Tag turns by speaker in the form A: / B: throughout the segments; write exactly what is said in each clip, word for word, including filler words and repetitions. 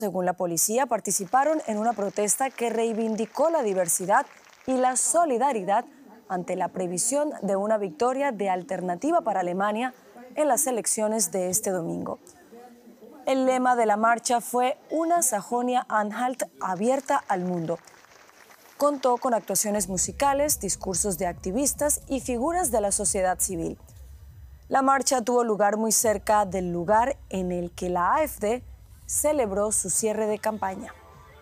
A: Según la policía, participaron en una protesta que reivindicó la diversidad y la solidaridad ante la previsión de una victoria de alternativa para Alemania en las elecciones de este domingo. El lema de la marcha fue una Sajonia-Anhalt abierta al mundo. Contó con actuaciones musicales, discursos de activistas y figuras de la sociedad civil. La marcha tuvo lugar muy cerca del lugar en el que la AfD celebró su cierre de campaña.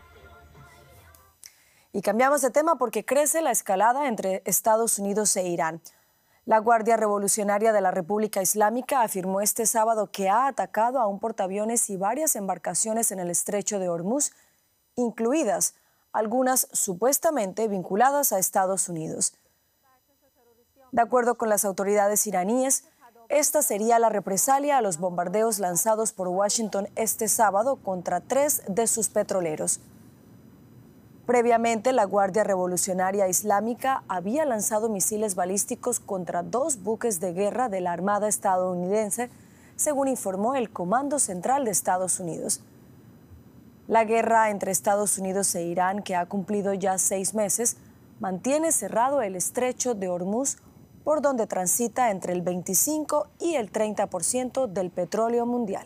A: Y cambiamos de tema porque crece la escalada entre Estados Unidos e Irán. La Guardia Revolucionaria de la República Islámica afirmó este sábado que ha atacado a un portaaviones y varias embarcaciones en el estrecho de Hormuz, incluidas algunas supuestamente vinculadas a Estados Unidos. De acuerdo con las autoridades iraníes, esta sería la represalia a los bombardeos lanzados por Washington este sábado contra tres de sus petroleros. Previamente, la Guardia Revolucionaria Islámica había lanzado misiles balísticos contra dos buques de guerra de la Armada estadounidense, según informó el Comando Central de Estados Unidos. La guerra entre Estados Unidos e Irán, que ha cumplido ya seis meses, mantiene cerrado el estrecho de Hormuz, por donde transita entre el veinticinco y el treinta por ciento del petróleo mundial.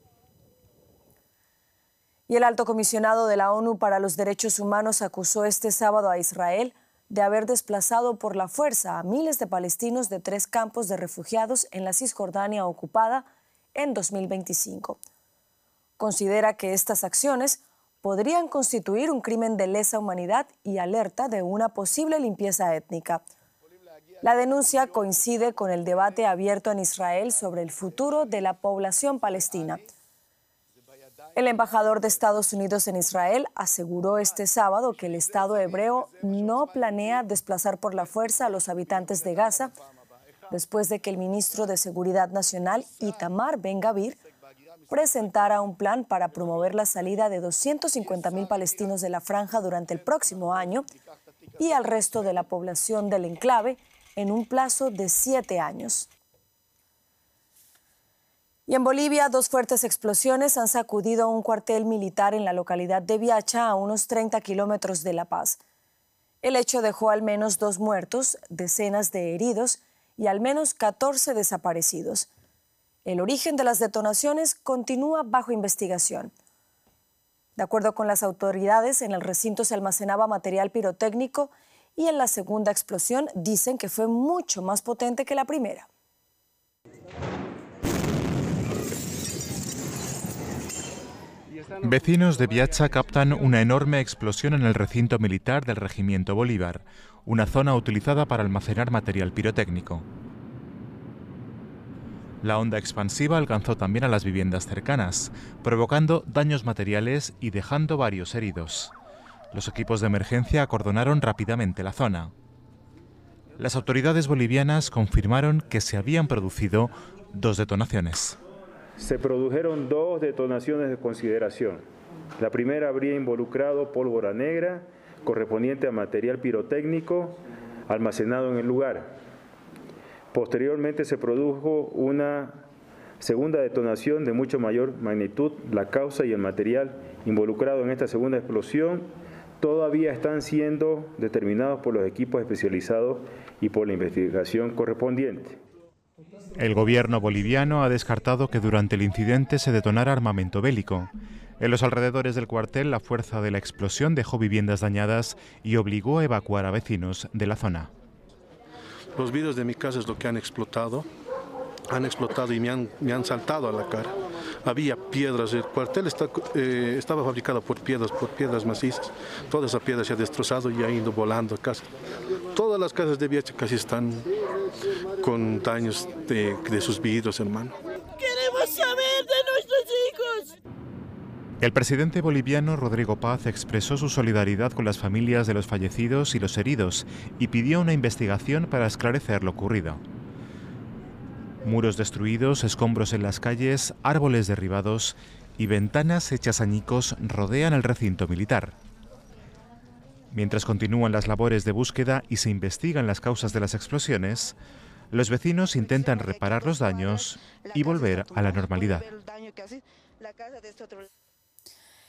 A: Y el alto comisionado de la ONU para los Derechos Humanos acusó este sábado a Israel de haber desplazado por la fuerza a miles de palestinos de tres campos de refugiados en la Cisjordania ocupada en dos mil veinticinco. Considera que estas acciones podrían constituir un crimen de lesa humanidad y alerta de una posible limpieza étnica. La denuncia coincide con el debate abierto en Israel sobre el futuro de la población palestina. El embajador de Estados Unidos en Israel aseguró este sábado que el Estado hebreo no planea desplazar por la fuerza a los habitantes de Gaza, después de que el ministro de Seguridad Nacional, Itamar Ben-Gavir, presentara un plan para promover la salida de doscientos cincuenta mil palestinos de la franja durante el próximo año y al resto de la población del enclave en un plazo de siete años. Y en Bolivia, dos fuertes explosiones han sacudido un cuartel militar en la localidad de Viacha, a unos treinta kilómetros de La Paz. El hecho dejó al menos dos muertos, decenas de heridos y al menos catorce desaparecidos. El origen de las detonaciones continúa bajo investigación. De acuerdo con las autoridades, en el recinto se almacenaba material pirotécnico y en la segunda explosión dicen que fue mucho más potente que la primera.
B: Vecinos de Viacha captan una enorme explosión en el recinto militar del Regimiento Bolívar, una zona utilizada para almacenar material pirotécnico. La onda expansiva alcanzó también a las viviendas cercanas, provocando daños materiales y dejando varios heridos. Los equipos de emergencia acordonaron rápidamente la zona. Las autoridades bolivianas confirmaron que se habían producido dos detonaciones.
C: Se produjeron dos detonaciones de consideración. La primera habría involucrado pólvora negra correspondiente a material pirotécnico almacenado en el lugar. Posteriormente se produjo una segunda detonación de mucho mayor magnitud. La causa y el material involucrado en esta segunda explosión todavía están siendo determinados por los equipos especializados y por la investigación correspondiente.
B: El gobierno boliviano ha descartado que durante el incidente se detonara armamento bélico. En los alrededores del cuartel, la fuerza de la explosión dejó viviendas dañadas y obligó a evacuar a vecinos de la zona.
D: Los vidrios de mi casa es lo que han explotado. Han explotado y me han, me han saltado a la cara. Había piedras, el cuartel está, eh, estaba fabricado por piedras, por piedras macizas. Toda esa piedra se ha destrozado y ha ido volando a casa. Todas las casas de Viacha casi están con daños de, de sus vidrios, hermano.
E: ¡Queremos saber de nuestros hijos!
B: El presidente boliviano Rodrigo Paz expresó su solidaridad con las familias de los fallecidos y los heridos y pidió una investigación para esclarecer lo ocurrido. Muros destruidos, escombros en las calles, árboles derribados y ventanas hechas añicos rodean el recinto militar. Mientras continúan las labores de búsqueda y se investigan las causas de las explosiones, los vecinos intentan reparar los daños y volver a la normalidad.